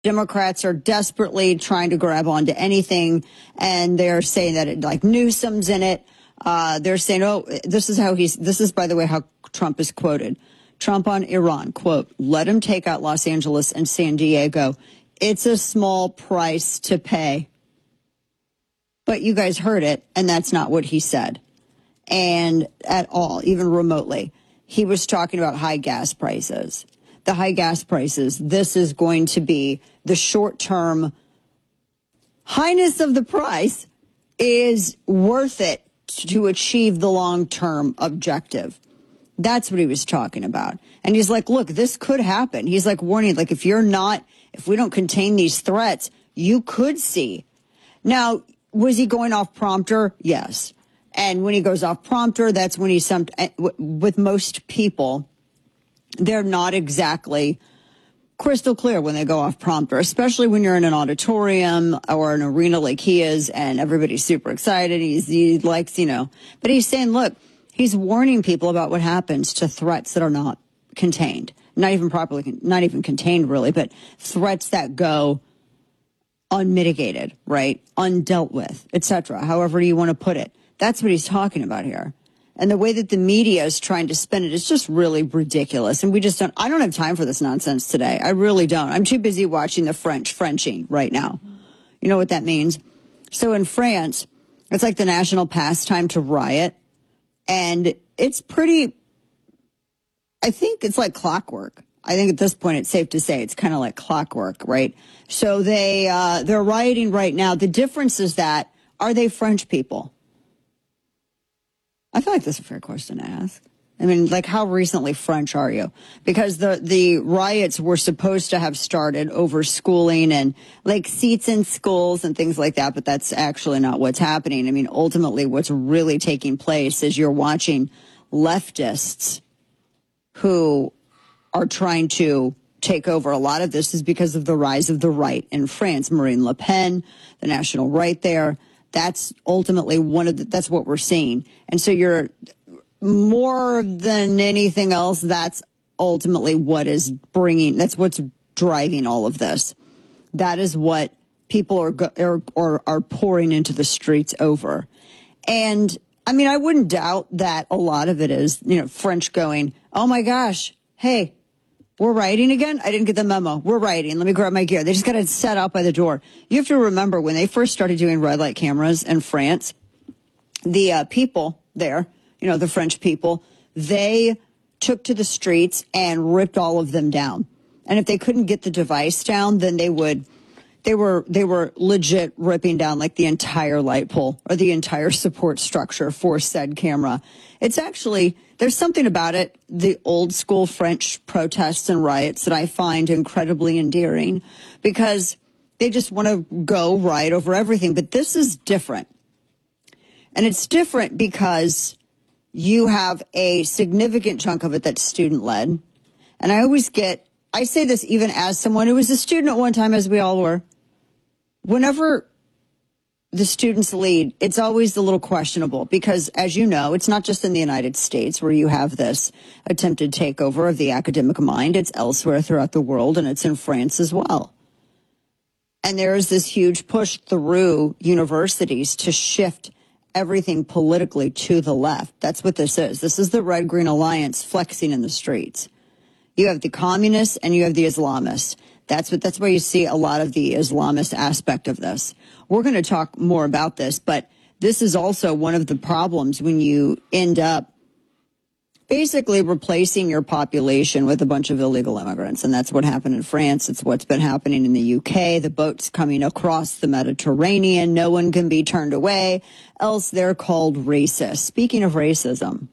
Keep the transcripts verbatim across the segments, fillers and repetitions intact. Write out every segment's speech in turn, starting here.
Democrats are desperately trying to grab onto anything, and they're saying that it, like Newsom's in it. Uh, they're saying, oh, this is how he's, this is, by the way, how Trump is quoted. Trump on Iran, quote, let him take out Los Angeles and San Diego. It's a small price to pay. But you guys heard it, and that's not what he said. And at all, even remotely. He was talking about high gas prices. The high gas prices, this is going to be the short-term highness of the price is worth it to achieve the long-term objective. That's what he was talking about. And he's like, look, this could happen. He's like warning, like, if you're not, if we don't contain these threats, you could see. Now, was he going off prompter? Yes. And when he goes off prompter, that's when he's some, with most people, they're not exactly crystal clear when they go off prompter, especially when you're in an auditorium or an arena like he is and everybody's super excited. He's, he likes, you know, but he's saying, look, he's warning people about what happens to threats that are not contained, not even properly, not even contained really, but threats that go unmitigated, right? Undealt with, et cetera, however you want to put it. That's what he's talking about here. And the way that the media is trying to spin it is just really ridiculous. And we just don't, I don't have time for this nonsense today. I really don't. I'm too busy watching the French Frenching right now. You know what that means? So in France, it's like the national pastime to riot. And it's pretty, I think it's like clockwork. I think at this point it's safe to say it's kind of like clockwork, right? So they, uh, they're rioting right now. The difference is that, are they French people? I feel like this is a fair question to ask. I mean, like, how recently French are you? Because the, the riots were supposed to have started over schooling and, like, seats in schools and things like that, but that's actually not what's happening. I mean, ultimately, what's really taking place is you're watching leftists who are trying to take over. A lot of this is because of the rise of the right in France. Marine Le Pen, the national right there. That's ultimately one of the, that's what we're seeing. And so you're more than anything else, that's ultimately what is bringing, that's what's driving all of this. That is what people are, are, are, are pouring into the streets over. And I mean, I wouldn't doubt that a lot of it is, you know, French going, oh my gosh, hey, we're rioting again? I didn't get the memo. We're rioting. Let me grab my gear. They just got it set out by the door. You have to remember when they first started doing red light cameras in France, the uh, people there, you know, the French people, they took to the streets and ripped all of them down. And if they couldn't get the device down, then they would, they were, they were legit ripping down like the entire light pole or the entire support structure for said camera. It's actually, there's something about it, the old school French protests and riots, that I find incredibly endearing because they just want to go riot over everything. But this is different. And it's different because you have a significant chunk of it that's student led. And I always get, I say this even as someone who was a student at one time, as we all were. Whenever the students lead, it's always a little questionable because, as you know, it's not just in the United States where you have this attempted takeover of the academic mind. It's elsewhere throughout the world, and it's in France as well. And there is this huge push through universities to shift everything politically to the left. That's what this is. This is the Red-Green Alliance flexing in the streets. You have the communists and you have the Islamists. That's what, that's where you see a lot of the Islamist aspect of this. We're going to talk more about this, but this is also one of the problems when you end up basically replacing your population with a bunch of illegal immigrants. And that's what happened in France. It's what's been happening in the U K. The boats coming across the Mediterranean. No one can be turned away, else they're called racist. Speaking of racism,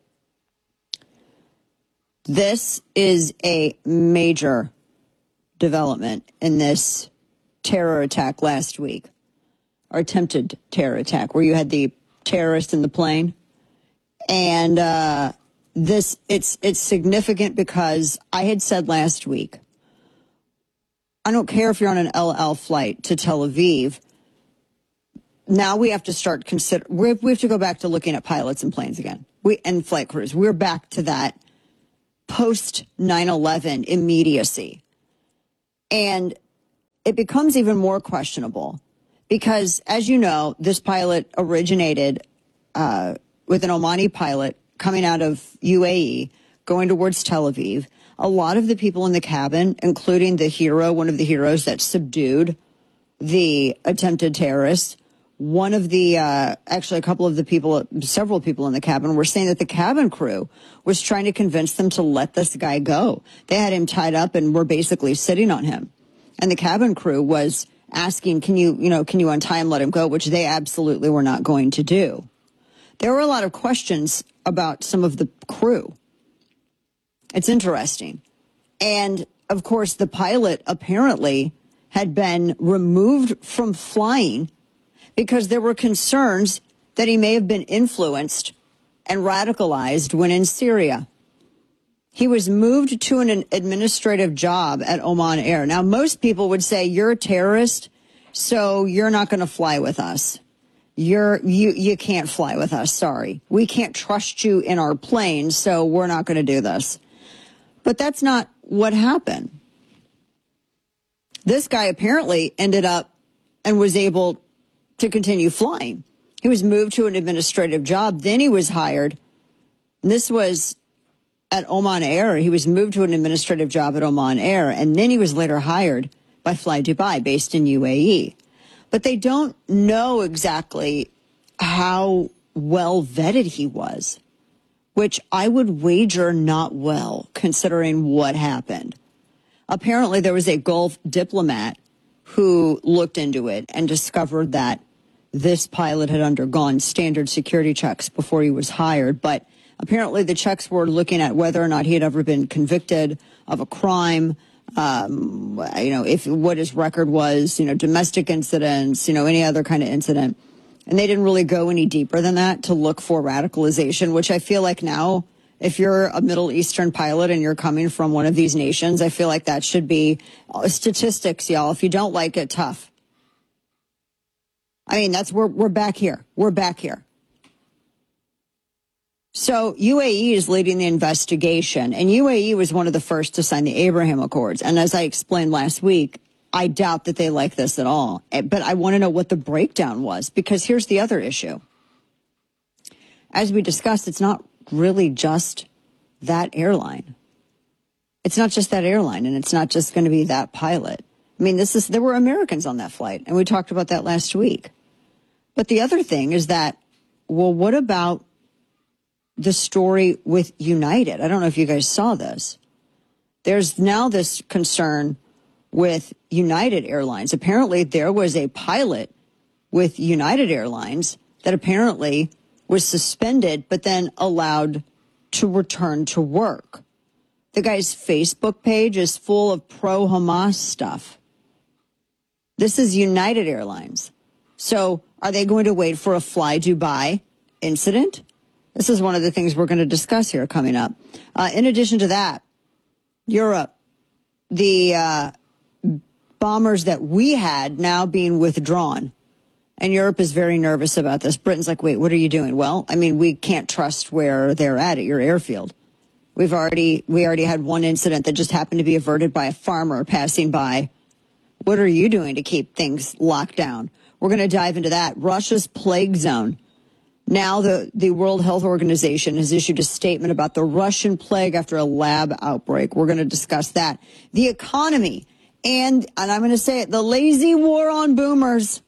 this is a major development in this terror attack last week, or attempted terror attack, where you had the terrorist in the plane. And uh, this, it's it's significant because I had said last week, I don't care if you're on an El Al flight to Tel Aviv. Now we have to start consider. We have to go back to looking at pilots and planes again. We and flight crews. We're back to that post nine eleven immediacy. And it becomes even more questionable because, as you know, this pilot originated uh, with an Omani pilot coming out of U A E, going towards Tel Aviv. A lot of the people in the cabin, including the hero, one of the heroes that subdued the attempted terrorists, one of the, uh, actually a couple of the people, several people in the cabin were saying that the cabin crew was trying to convince them to let this guy go. They had him tied up and were basically sitting on him. And the cabin crew was asking, can you, you know, can you untie him, let him go, which they absolutely were not going to do. There were a lot of questions about some of the crew. It's interesting. And, of course, the pilot apparently had been removed from flying because there were concerns that he may have been influenced and radicalized when in Syria. He was moved to an administrative job at Oman Air. Now, most people would say, you're a terrorist, so you're not going to fly with us. You're, you, you can't fly with us, sorry. We can't trust you in our plane, so we're not going to do this. But that's not what happened. This guy apparently ended up and was able to continue flying. He was moved to an administrative job. Then he was hired. And this was at Oman Air. He was moved to an administrative job at Oman Air. And then he was later hired by Fly Dubai, based in U A E. But they don't know exactly how well vetted he was, which I would wager not well, considering what happened. Apparently, there was a Gulf diplomat who looked into it and discovered that this pilot had undergone standard security checks before he was hired. But apparently, the checks were looking at whether or not he had ever been convicted of a crime, um, you know, if what his record was, you know, domestic incidents, you know, any other kind of incident. And they didn't really go any deeper than that to look for radicalization, which I feel like now, if you're a Middle Eastern pilot and you're coming from one of these nations, I feel like that should be statistics, y'all. If you don't like it, tough. I mean, that's we're we're back here. We're back here. So U A E is leading the investigation, and U A E was one of the first to sign the Abraham Accords. And as I explained last week, I doubt that they like this at all. But I want to know what the breakdown was, because here's the other issue. As we discussed, it's not really just that airline. It's not just that airline, and it's not just going to be that pilot. I mean, this is there were Americans on that flight, and we talked about that last week. But the other thing is that, well, what about the story with United? I don't know if you guys saw this. There's now this concern with United Airlines. Apparently, there was a pilot with United Airlines that apparently was suspended, but then allowed to return to work. The guy's Facebook page is full of pro-Hamas stuff. This is United Airlines. So are they going to wait for a Fly Dubai incident? This is one of the things we're going to discuss here coming up. Uh, in addition to that, Europe, the uh, bombers that we had now being withdrawn. And Europe is very nervous about this. Britain's like, wait, what are you doing? Well, I mean, we can't trust where they're at at your airfield. We've already, we already had one incident that just happened to be averted by a farmer passing by. What are you doing to keep things locked down? We're going to dive into that. Russia's plague zone. Now the, the World Health Organization has issued a statement about the Russian plague after a lab outbreak. We're going to discuss that. The economy and, and I'm going to say it, the lazy war on boomers.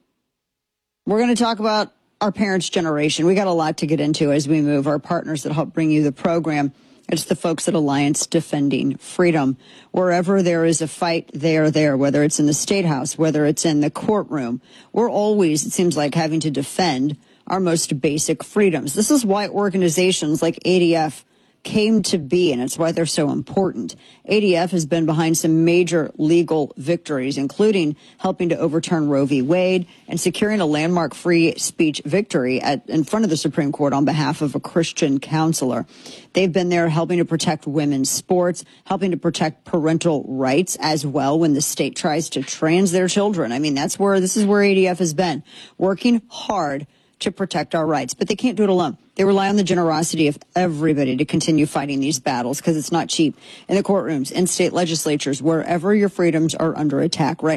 We're going to talk about our parents' generation. We got a lot to get into as we move. Our partners that help bring you the program. It's the folks at Alliance Defending Freedom. Wherever there is a fight, they are there, whether it's in the State House, whether it's in the courtroom. We're always, it seems like, having to defend our most basic freedoms. This is why organizations like A D F came to be, and it's why they're so important. A D F has been behind some major legal victories, including helping to overturn Roe v. Wade and securing a landmark free speech victory at, in front of the Supreme Court on behalf of a Christian counselor. They've been there helping to protect women's sports, helping to protect parental rights as well when the state tries to trans their children. I mean, that's where, this is where A D F has been, working hard to protect our rights. But they can't do it alone. They rely on the generosity of everybody to continue fighting these battles because it's not cheap. In the courtrooms, in state legislatures, wherever your freedoms are under attack right